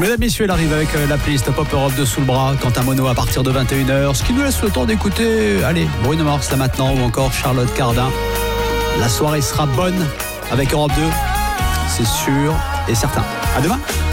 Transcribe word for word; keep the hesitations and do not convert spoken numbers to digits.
Mesdames, messieurs, elle arrive avec la playlist Pop Europe de sous le bras. Quentin Monod à partir de vingt et une heures. Ce qui nous laisse le temps d'écouter, allez, Bruno Mars là maintenant ou encore Charlotte Cardin. La soirée sera bonne avec Europe deux, c'est sûr et certain. À demain.